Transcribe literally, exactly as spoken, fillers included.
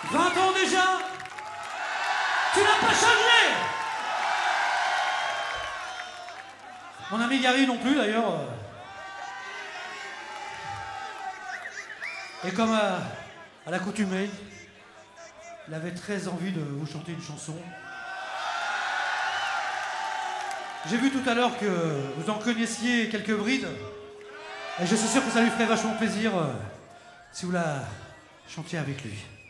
vingt ans déjà. Tu n'as pas changé. Mon ami Gary non plus d'ailleurs. Et comme à, à l'accoutumée, il avait très envie de vous chanter une chanson. J'ai vu tout à l'heure que vous en connaissiez quelques brides. Et je suis sûr que ça lui ferait vachement plaisir euh, si vous la chantiez avec lui.